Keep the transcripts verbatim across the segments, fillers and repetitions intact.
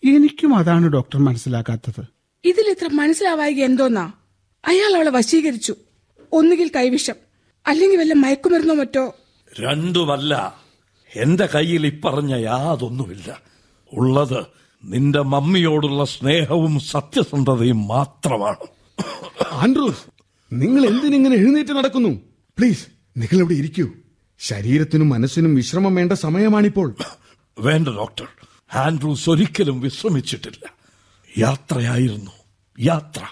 എനിക്കും അതാണ് ഡോക്ടർ മനസ്സിലാക്കാത്തത്. ഇതിൽ ഇത്ര മനസ്സിലാവായിക എന്തോന്നാ? അയാൾ അവളെ വശീകരിച്ചു. ഒന്നുകിൽ കൈവിഷം, അല്ലെങ്കിൽ വല്ല മയക്കുമരുന്നോ മറ്റോ. രണ്ടുമല്ല. എന്റെ കയ്യിൽ ഇപ്പറഞ്ഞ യാതൊന്നുമില്ല. ഉള്ളത് നിന്റെ മമ്മിയോടുള്ള സ്നേഹവും സത്യസന്ധതയും മാത്രമാണ്. ആൻഡ്രൂസ്, നിങ്ങൾ എന്തിനിങ്ങനെ എഴുന്നേറ്റ് നടക്കുന്നു? പ്ലീസ്, നിങ്ങൾ ഇവിടെ ഇരിക്കൂ. ശരീരത്തിനും മനസ്സിനും വിശ്രമം വേണ്ട സമയമാണിപ്പോൾ. വേണ്ട ഡോക്ടർ, ആൻഡ്രൂസ് ഒരിക്കലും വിശ്രമിച്ചിട്ടില്ല. യാത്രയായിരുന്നു, യാത്ര.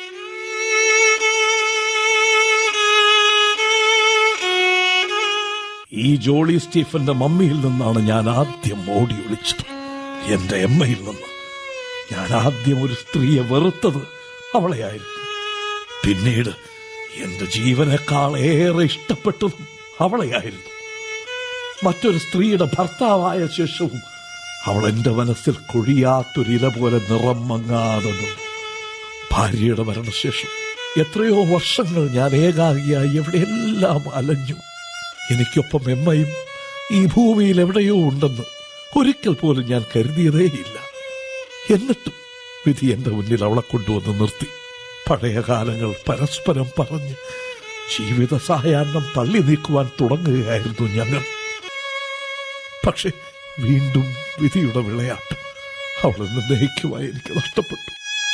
ഈ ജോളി സ്റ്റീഫന്റെ മമ്മിയിൽ നിന്നാണ് ഞാൻ ആദ്യം ഓടി ഒളിച്ചത്. എന്റെ അമ്മയിൽ നിന്ന്. ഞാൻ ആദ്യം ഒരു സ്ത്രീയെ വെറുത്തത് അവളെയായിരുന്നു. പിന്നീട് എന്റെ ജീവനേക്കാൾ ഏറെ ഇഷ്ടപ്പെട്ടതും അവളെയായിരുന്നു. മറ്റൊരു സ്ത്രീയുടെ ഭർത്താവായ ശേഷവും അവൾ എന്റെ മനസ്സിൽ കൊഴിയാത്തൊരില പോലെ നിറം മങ്ങാതെ നിന്നു. ഭാര്യയുടെ മരണശേഷം എത്രയോ വർഷങ്ങൾ ഞാൻ ഏകാഗിയായി എവിടെയെല്ലാം അലഞ്ഞു. എനിക്കൊപ്പം എമ്മയും ഈ ഭൂമിയിൽ എവിടെയോ ഉണ്ടെന്ന് ഒരിക്കൽ പോലും ഞാൻ കരുതിയതേയില്ല. എന്നിട്ടും വിധി എന്റെ മുന്നിൽ അവളെ കൊണ്ടുവന്ന് നിർത്തി. പഴയ കാലങ്ങൾ പരസ്പരം പറഞ്ഞ് ജീവിത സായാഹ്നം തള്ളി നീക്കുവാൻ തുടങ്ങുകയായിരുന്നു ഞങ്ങൾ. പക്ഷെ വീണ്ടും വിധിയുടെ വിളയാട്ടം അവളെന്ന് ദഹിക്കുവാൻ എനിക്ക് നഷ്ടപ്പെട്ടു.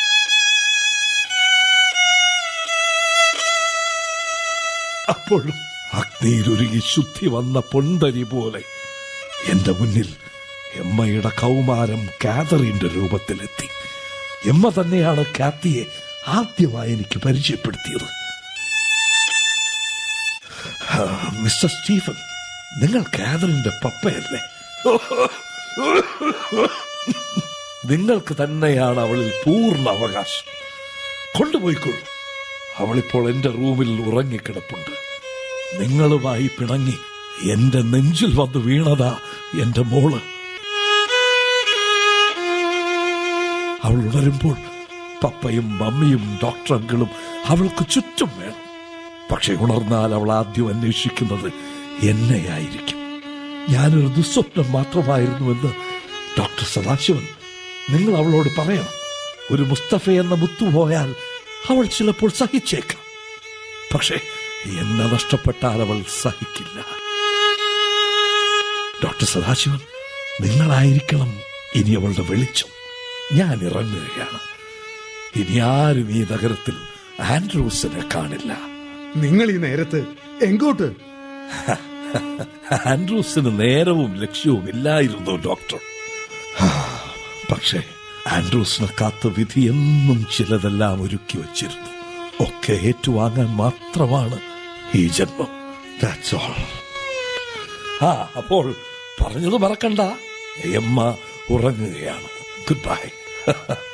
അപ്പോഴും അഗ്നിയിലൊരുങ്ങി ശുദ്ധി വന്ന പൊന്തരി പോലെ എന്റെ മുന്നിൽ എമ്മയുടെ കൗമാരം കാതറിന്റെ രൂപത്തിലെത്തി. എമ്മ തന്നെയാണ് കാത്തിയെ ആദ്യമായി എനിക്ക് പരിചയപ്പെടുത്തിയത്. മിസ്റ്റർ സ്റ്റീഫൻ, നിങ്ങൾ കാതറിന്റെ പപ്പയല്ലേ? നിങ്ങൾക്ക് തന്നെയാണ് അവളിൽ പൂർണ്ണ അവകാശം. കൊണ്ടുപോയിക്കൊള്ളൂ. അവളിപ്പോൾ എന്റെ റൂമിൽ ഉറങ്ങിക്കിടപ്പുണ്ട്. നിങ്ങളുമായി പിണങ്ങി എന്റെ നെഞ്ചിൽ വന്ന് വീണതാ എന്റെ മോള്. അവൾ ഉണരുമ്പോൾ പപ്പയും മമ്മിയും ഡോക്ടർ അങ്കിളും അവൾക്ക് ചുറ്റും വേണം. പക്ഷെ ഉണർന്നാൽ അവൾ ആദ്യം അന്വേഷിക്കുന്നത് എന്നെയായിരിക്കും. ഞാനൊരു ദുസ്വപ്നം മാത്രമായിരുന്നുവെന്ന് ഡോക്ടർ സദാശിവൻ നിങ്ങൾ അവളോട് പറയണം. ഒരു മുസ്തഫ എന്ന മുത്തുപോയാൽ അവൾ ചിലപ്പോൾ സഹിച്ചേക്കാം. പക്ഷെ എന്നെ നഷ്ടപ്പെട്ടാൽ അവൾ സഹിക്കില്ല. ഡോക്ടർ സദാശിവൻ, നിങ്ങളായിരിക്കണം ഇനി അവളുടെ വെളിച്ചം. ഞാൻ ഇറങ്ങുകയാണ്. ഇനി ആരും ഈ നഗരത്തിൽ ആൻഡ്രൂസിനെ കാണില്ല. നിങ്ങൾ ഈ നേരത്ത് എങ്ങോട്ട്? ആൻഡ്രൂസിന് നേരവും ലക്ഷ്യവും ഇല്ലായിരുന്നു ഡോക്ടർ. പക്ഷേ ആൻഡ്രൂസിനെ കാത്ത വിധി എന്നും ചിലതെല്ലാം ഒരുക്കി വച്ചിരുന്നു. ഒക്കെ ഏറ്റുവാങ്ങാൻ മാത്രമാണ് ഈ ജന്മം. That's all. ആ, അപ്പോൾ പറഞ്ഞത് മറക്കണ്ട, എമ്മ ഉറങ്ങുകയാണ്. Good bye.